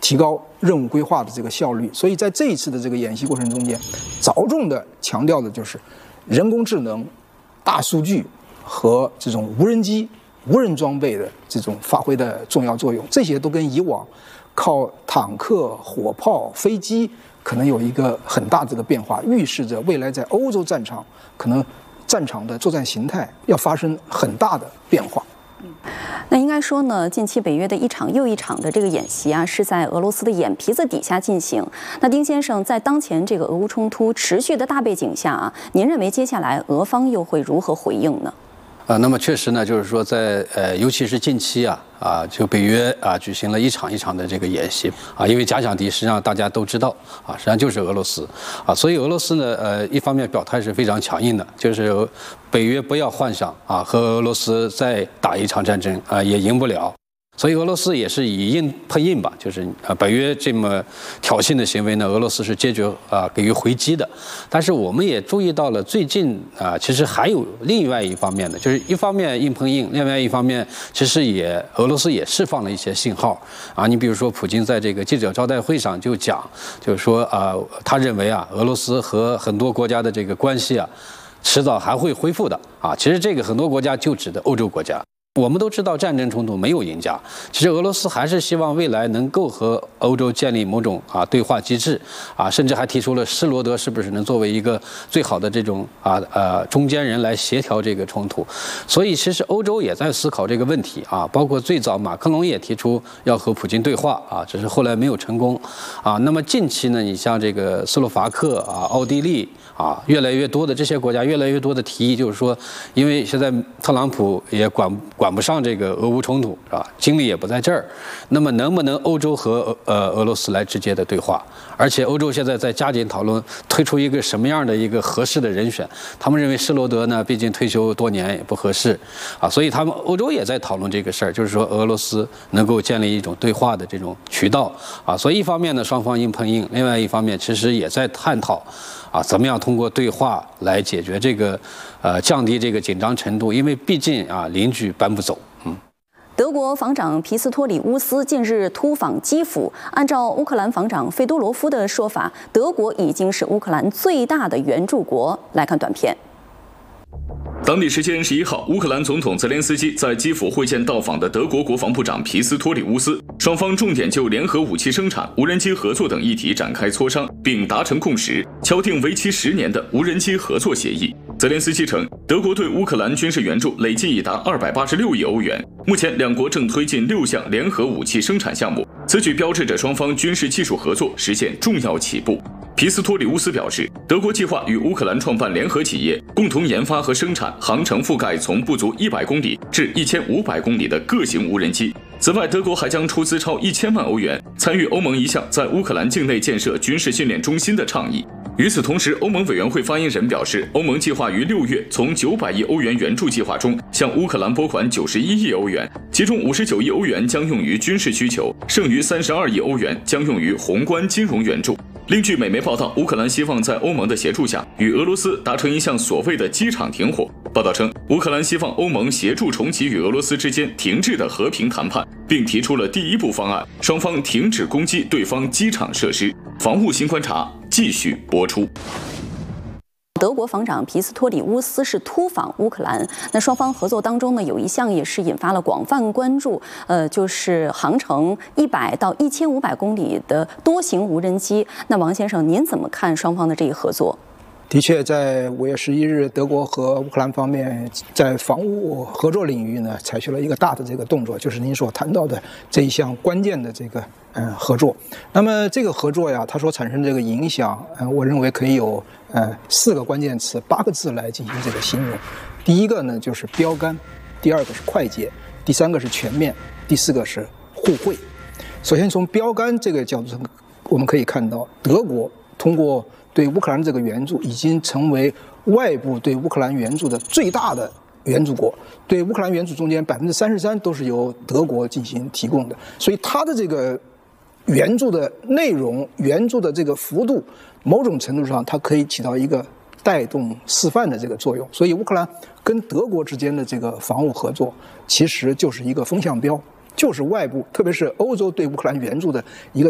提高任务规划的这个效率。所以在这一次的这个演习过程中间，着重的强调的就是人工智能、大数据和这种无人机、无人装备的这种发挥的重要作用。这些都跟以往靠坦克、火炮、飞机可能有一个很大这个变化，预示着未来在欧洲战场可能战场的作战形态要发生很大的变化。 那应该说呢，近期北约的一场又一场的这个演习啊，是在俄罗斯的眼皮子底下进行。那丁先生，在当前这个俄乌冲突持续的大背景下啊，您认为接下来俄方又会如何回应呢？ 那么确实呢，就是说在尤其是近期就北约举行了一场一场的这个演习因为假想敌实际上大家都知道实际上就是俄罗斯所以俄罗斯呢一方面表态是非常强硬的，就是北约不要幻想和俄罗斯再打一场战争也赢不了。所以俄罗斯也是以硬碰硬吧，就是北约这么挑衅的行为呢，俄罗斯是坚决给予回击的。但是我们也注意到了最近其实还有另外一方面的，就是一方面硬碰硬，另外一方面其实俄罗斯也释放了一些信号你比如说普京在这个记者招待会上就讲，就是说他认为俄罗斯和很多国家的这个关系迟早还会恢复的其实这个很多国家就指的欧洲国家。我们都知道战争冲突没有赢家，其实俄罗斯还是希望未来能够和欧洲建立某种对话机制甚至还提出了施罗德是不是能作为一个最好的这种中间人来协调这个冲突。所以其实欧洲也在思考这个问题包括最早马克龙也提出要和普京对话只是后来没有成功那么近期呢，你像这个斯洛伐克奥地利越来越多的这些国家越来越多的提议，就是说因为现在特朗普也管不上这个俄乌冲突精力也不在这儿，那么能不能欧洲和俄罗斯来直接的对话？而且欧洲现在在加紧讨论推出一个什么样的一个合适的人选。他们认为施罗德呢，毕竟退休多年也不合适所以他们欧洲也在讨论这个事儿，就是说俄罗斯能够建立一种对话的这种渠道所以一方面呢，双方硬碰硬，另外一方面其实也在探讨怎么样通过对话来解决这个降低这个紧张程度，因为毕竟邻居搬不走。 德国防长皮斯托里乌斯近日突访基辅，按照乌克兰防长费多罗夫的说法，德国已经是乌克兰最大的援助国。来看短片。 当地时间11号，乌克兰总统泽连斯基在基辅会见到访的德国国防部长皮斯托里乌斯，双方重点就联合武器生产、无人机合作等议题展开磋商，并达成共识，敲定为期10年的无人机合作协议。泽连斯基称，德国对乌克兰军事援助累计已达286亿欧元，目前两国正推进6项联合武器生产项目，此举标志着双方军事技术合作实现重要起步。皮斯托里乌斯表示，德国计划与乌克兰创办联合企业，共同研发和生产航程覆盖从不足100公里至1500公里的各型无人机。此外，德国还将出资超1000万欧元，参与欧盟一项在乌克兰境内建设军事训练中心的倡议。与此同时，欧盟委员会发言人表示，欧盟计划于6月从900亿欧元援助计划中向乌克兰拨款91亿欧元，其中59亿欧元将用于军事需求，剩余32亿欧元将用于宏观金融援助。另据美媒报道，乌克兰希望在欧盟的协助下，与俄罗斯达成一项所谓的机场停火。报道称，乌克兰希望欧盟协助重启与俄罗斯之间停滞的和平谈判，并提出了第一步方案，双方停止攻击对方机场设施。防务新观察继续播出。 德国防长皮斯托里乌斯是突访乌克兰，那双方合作当中呢，有一项也是引发了广泛关注，就是航程100到1500公里的多型无人机。那王先生，您怎么看双方的这一合作？ 的确，在5月11日，德国和乌克兰方面在防务合作领域呢，采取了一个大的这个动作，就是您所谈到的这一项关键的这个合作。那么这个合作呀，它所产生这个影响，我认为可以有4个关键词8个字来进行这个形容。第一个呢就是标杆，第2个是快捷，第3个是全面，第4个是互惠。首先从标杆这个角度上，我们可以看到，德国通过对乌克兰这个援助已经成为外部对乌克兰援助的最大的援助国，对乌克兰援助中间33%都是由德国进行提供的，所以它的这个援助的内容、援助的这个幅度，某种程度上它可以起到一个带动示范的这个作用。所以乌克兰跟德国之间的这个防务合作，其实就是一个风向标，就是外部特别是欧洲对乌克兰援助的一个